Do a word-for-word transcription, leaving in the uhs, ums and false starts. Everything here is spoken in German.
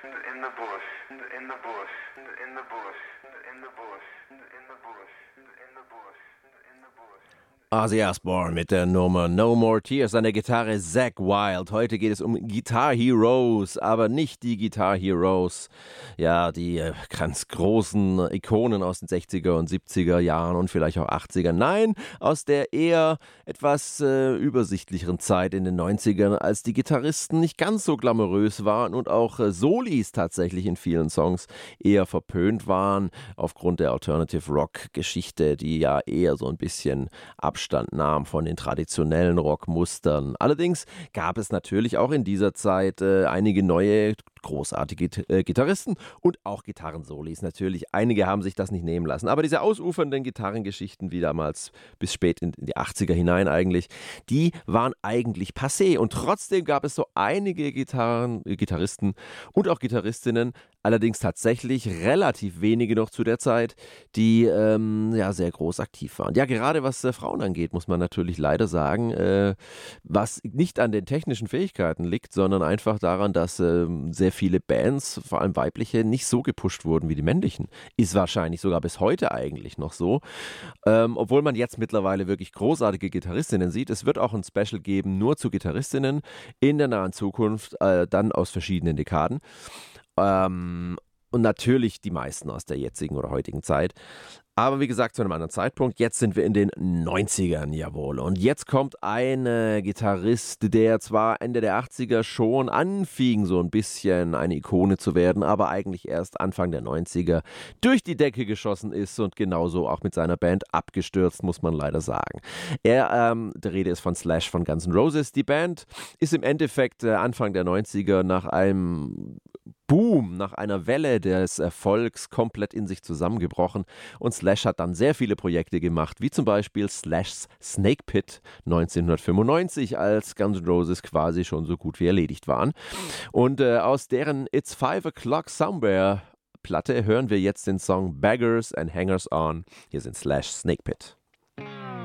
in the bush, in the bush, in the bush, in the bush, in the bush, in the bush, in the bush. Ozzy Osbourne mit der Nummer No More Tears, an der Gitarre Zakk Wylde. Heute geht es um Guitar Heroes, aber nicht die Guitar Heroes, ja, die äh, ganz großen Ikonen aus den sechziger und siebziger Jahren und vielleicht auch achtziger. Nein, aus der eher etwas äh, übersichtlicheren Zeit in den neunzigern, als die Gitarristen nicht ganz so glamourös waren und auch äh, Solis tatsächlich in vielen Songs eher verpönt waren, aufgrund der Alternative Rock Geschichte, die ja eher so ein bisschen Abstand nahm von den traditionellen Rockmustern. Allerdings gab es natürlich auch in dieser Zeit äh, einige neue großartige äh, Gitarristen und auch Gitarrensolis natürlich. Einige haben sich das nicht nehmen lassen. Aber diese ausufernden Gitarrengeschichten, wie damals bis spät in, in die achtziger hinein eigentlich, die waren eigentlich passé. Und trotzdem gab es so einige Gitarren, äh, Gitarristen und auch Gitarristinnen, allerdings tatsächlich relativ wenige noch zu der Zeit, die ähm, ja sehr groß aktiv waren. Ja, gerade was äh, Frauen angeht, muss man natürlich leider sagen, äh, was nicht an den technischen Fähigkeiten liegt, sondern einfach daran, dass äh, sehr viele Bands, vor allem weibliche, nicht so gepusht wurden wie die männlichen. Ist wahrscheinlich sogar bis heute eigentlich noch so. Ähm, obwohl man jetzt mittlerweile wirklich großartige Gitarristinnen sieht. Es wird auch ein Special geben, nur zu Gitarristinnen in der nahen Zukunft, äh, dann aus verschiedenen Dekaden. Ähm, und natürlich die meisten aus der jetzigen oder heutigen Zeit. Aber wie gesagt, zu einem anderen Zeitpunkt. Jetzt sind wir in den neunzigern, jawohl. Und jetzt kommt ein äh, Gitarrist, der zwar Ende der achtziger schon anfing, so ein bisschen eine Ikone zu werden, aber eigentlich erst Anfang der neunziger durch die Decke geschossen ist und genauso auch mit seiner Band abgestürzt, muss man leider sagen. Er, ähm, der Rede ist von Slash von Guns N' Roses. Die Band ist im Endeffekt äh, Anfang der neunziger nach einem Boom, nach einer Welle des Erfolgs komplett in sich zusammengebrochen und Slash hat dann sehr viele Projekte gemacht, wie zum Beispiel Slash's Snake Pit neunzehnhundertfünfundneunzig, als Guns N' Roses quasi schon so gut wie erledigt waren. Und äh, aus deren It's Five O'Clock Somewhere Platte hören wir jetzt den Song Beggars and Hangers On. Hier sind Slash Snake Pit.